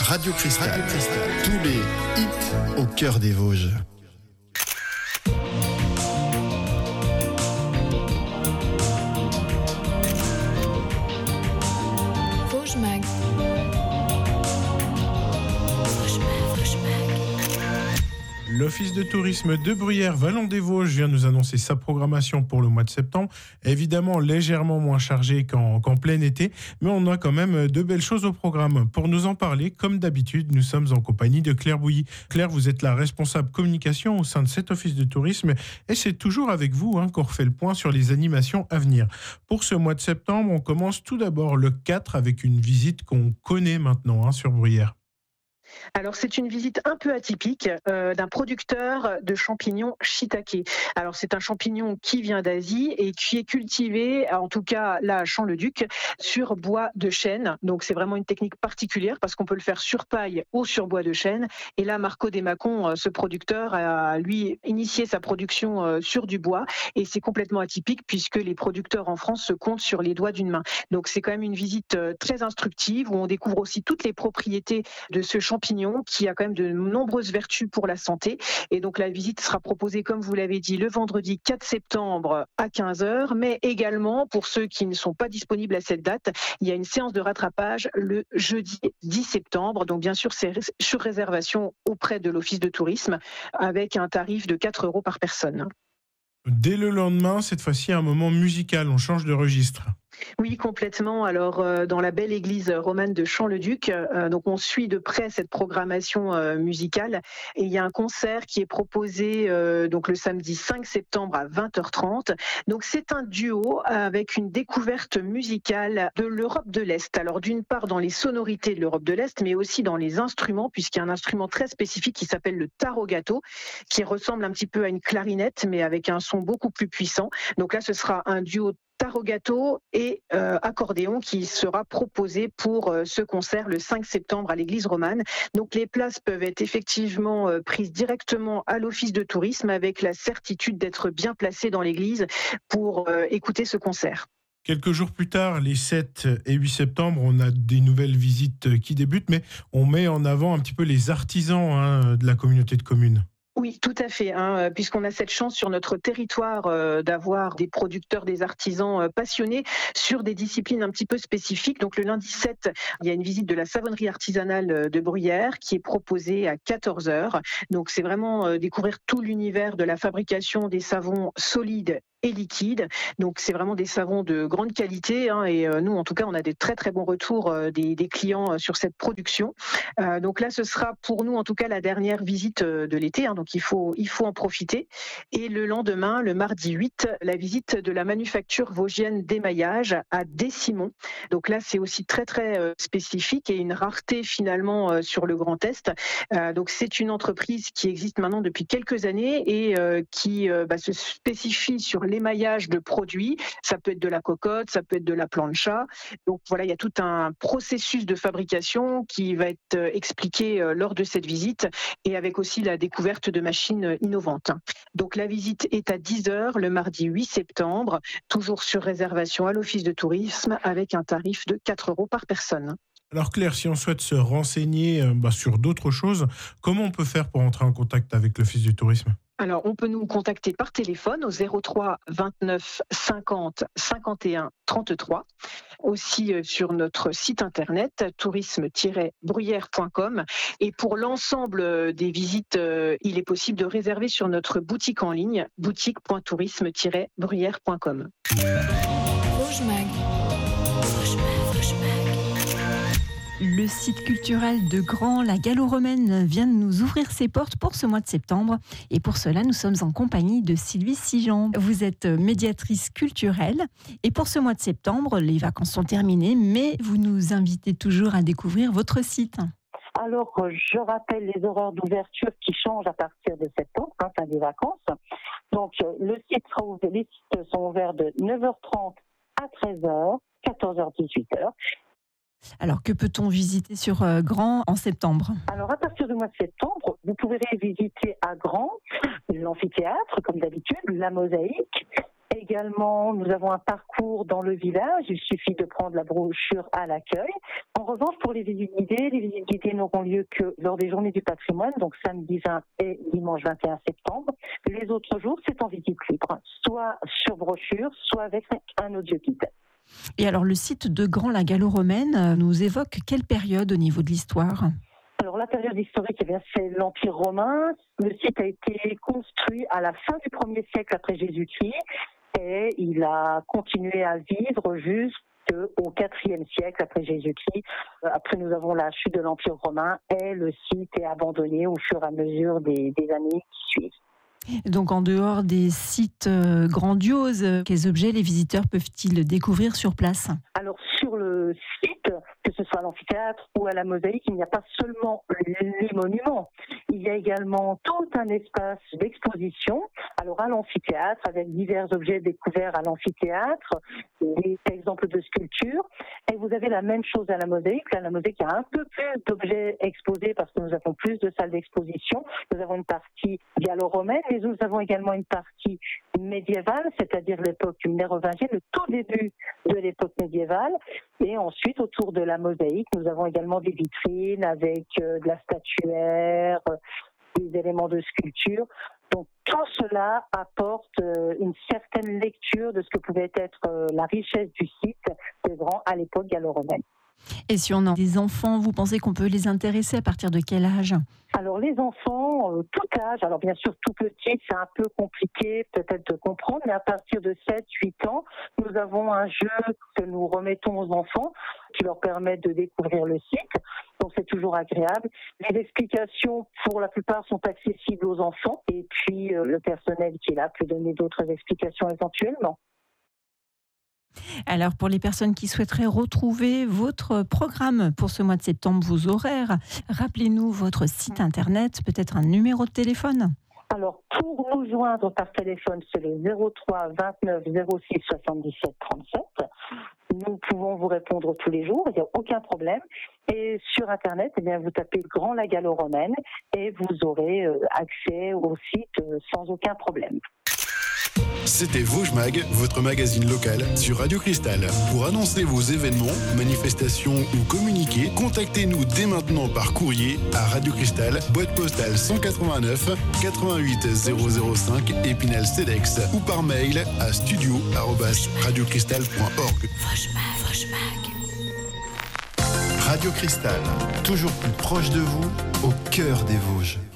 Radio Cristal. Tous les hits au cœur des Vosges. Vosges Mag. L'Office de tourisme de Bruyères-Vallon-des-Vosges vient nous annoncer sa programmation pour le mois de septembre. Évidemment, légèrement moins chargée qu'en plein été, mais on a quand même de belles choses au programme. Pour nous en parler, comme d'habitude, nous sommes en compagnie de Claire Bouilly. Claire, vous êtes la responsable communication au sein de cet Office de tourisme et c'est toujours avec vous qu'on refait le point sur les animations à venir. Pour ce mois de septembre, on commence tout d'abord le 4 avec une visite qu'on connaît maintenant sur Bruyères. Alors c'est une visite un peu atypique d'un producteur de champignons shiitake. Alors c'est un champignon qui vient d'Asie et qui est cultivé, en tout cas là à Champ-le-Duc, sur bois de chêne. Donc c'est vraiment une technique particulière parce qu'on peut le faire sur paille ou sur bois de chêne. Et là Marco Desmacons, ce producteur, a lui initié sa production sur du bois et c'est complètement atypique puisque les producteurs en France se comptent sur les doigts d'une main. Donc c'est quand même une visite très instructive où on découvre aussi toutes les propriétés de ce champignon qui a quand même de nombreuses vertus pour la santé. Et donc la visite sera proposée, comme vous l'avez dit, le vendredi 4 septembre à 15h, mais également pour ceux qui ne sont pas disponibles à cette date, il y a une séance de rattrapage le jeudi 10 septembre. Donc bien sûr, c'est sur réservation auprès de l'Office de tourisme avec un tarif de 4 € par personne. Dès le lendemain, cette fois-ci, un moment musical, on change de registre. Oui, complètement. Alors, dans la belle église romane de Champ-le-Duc, donc on suit de près cette programmation musicale. Et il y a un concert qui est proposé donc le samedi 5 septembre à 20h30. Donc, c'est un duo avec une découverte musicale de l'Europe de l'Est. Alors, d'une part, dans les sonorités de l'Europe de l'Est, mais aussi dans les instruments, puisqu'il y a un instrument très spécifique qui s'appelle le tarogato, qui ressemble un petit peu à une clarinette, mais avec un son beaucoup plus puissant. Donc là, ce sera un duo tarogato et accordéon qui sera proposé pour ce concert le 5 septembre à l'église romane. Donc les places peuvent être effectivement prises directement à l'Office de tourisme avec la certitude d'être bien placées dans l'église pour écouter ce concert. Quelques jours plus tard, les 7 et 8 septembre, on a des nouvelles visites qui débutent, mais on met en avant un petit peu les artisans de la communauté de communes. Oui, tout à fait, puisqu'on a cette chance sur notre territoire d'avoir des producteurs, des artisans passionnés sur des disciplines un petit peu spécifiques. Donc le lundi 7, il y a une visite de la savonnerie artisanale de Bruyères qui est proposée à 14h. Donc c'est vraiment découvrir tout l'univers de la fabrication des savons solides et liquides. Donc c'est vraiment des savons de grande qualité et nous en tout cas on a des très très bons retours des clients sur cette production. Donc là ce sera pour nous en tout cas la dernière visite de l'été, donc il faut en profiter. Et le lendemain, le mardi 8, la visite de la manufacture vosgienne d'émaillage à Décimon. Donc là c'est aussi très très spécifique et une rareté finalement sur le Grand Est. Donc c'est une entreprise qui existe maintenant depuis quelques années et qui se spécifie sur l'émaillage de produits. Ça peut être de la cocotte, ça peut être de la plancha. Donc voilà, il y a tout un processus de fabrication qui va être expliqué lors de cette visite et avec aussi la découverte de machines innovantes. Donc la visite est à 10h le mardi 8 septembre, toujours sur réservation à l'Office de tourisme avec un tarif de 4 € par personne. Alors Claire, si on souhaite se renseigner sur d'autres choses, comment on peut faire pour entrer en contact avec l'Office du tourisme ? Alors, on peut nous contacter par téléphone au 03 29 50 51 33. Aussi sur notre site internet tourisme-bruyères.com. Et pour l'ensemble des visites, il est possible de réserver sur notre boutique en ligne boutique.tourisme-bruyères.com. Vosges Mag. Le site culturel de Grand, la Gallo-Romaine, vient de nous ouvrir ses portes pour ce mois de septembre. Et pour cela, nous sommes en compagnie de Sylvie Sijan. Vous êtes médiatrice culturelle. Et pour ce mois de septembre, les vacances sont terminées, mais vous nous invitez toujours à découvrir votre site. Alors, je rappelle les horaires d'ouverture qui changent à partir de septembre, fin des vacances. Donc, les sites sont ouverts de 9h30 à 13h, 14h, 18h. Alors, que peut-on visiter sur Grand en septembre ? Alors, à partir du mois de septembre, vous pourrez visiter à Grand l'amphithéâtre, comme d'habitude, la mosaïque, Également, nous avons un parcours dans le village. Il suffit de prendre la brochure à l'accueil. En revanche, pour les visites guidées n'auront lieu que lors des journées du patrimoine, donc samedi 20 et dimanche 21 septembre. Les autres jours, c'est en visite libre, soit sur brochure, soit avec un audio guide. Et alors, le site de Grand-la Gallo-Romaine nous évoque quelle période au niveau de l'histoire ? Alors la période historique, c'est l'Empire romain. Le site a été construit à la fin du 1er siècle après Jésus-Christ et il a continué à vivre jusqu'au 4e siècle après Jésus-Christ. Après, nous avons la chute de l'Empire romain et le site est abandonné au fur et à mesure des années qui suivent. Donc en dehors des sites grandioses, quels objets les visiteurs peuvent-ils découvrir sur place ? Alors sur le site, que ce soit à l'amphithéâtre ou à la mosaïque, il n'y a pas seulement les monuments. Il y a également tout un espace d'exposition. Alors à l'amphithéâtre, avec divers objets découverts à l'amphithéâtre, des exemples de sculptures. Et vous avez la même chose à la mosaïque. Là, la mosaïque a un peu plus d'objets exposés parce que nous avons plus de salles d'exposition. Nous avons une partie gallo-romaine, mais nous avons également une partie médiévale, c'est-à-dire l'époque mérovingienne, le tout début de l'époque médiévale. Et ensuite, autour de la mosaïque, nous avons également des vitrines avec de la statuaire, des éléments de sculpture. Donc tout cela apporte une certaine lecture de ce que pouvait être la richesse du site de Grand à l'époque gallo-romaine. Et si on a des enfants, vous pensez qu'on peut les intéresser à partir de quel âge ? Alors les enfants, tout âge, alors bien sûr tout petit, c'est un peu compliqué peut-être de comprendre, mais à partir de 7-8 ans, nous avons un jeu que nous remettons aux enfants qui leur permet de découvrir le site, donc c'est toujours agréable. Les explications, pour la plupart, sont accessibles aux enfants, et puis le personnel qui est là peut donner d'autres explications éventuellement. Alors pour les personnes qui souhaiteraient retrouver votre programme pour ce mois de septembre, vos horaires, rappelez-nous votre site internet, peut-être un numéro de téléphone. Alors pour nous joindre par téléphone, c'est le 03 29 06 77 37. Nous pouvons vous répondre tous les jours, il n'y a aucun problème. Et sur Internet, eh bien, vous tapez Grand-la Gallo-Romaine et vous aurez accès au site sans aucun problème. C'était Vosges Mag, votre magazine local sur Radio Cristal. Pour annoncer vos événements, manifestations ou communiquer, contactez-nous dès maintenant par courrier à Radio Cristal, boîte postale 189 88 005 Épinal-Cedex ou par mail à studio@radiocristal.org. Vosges Mag. Radio Cristal, toujours plus proche de vous, au cœur des Vosges.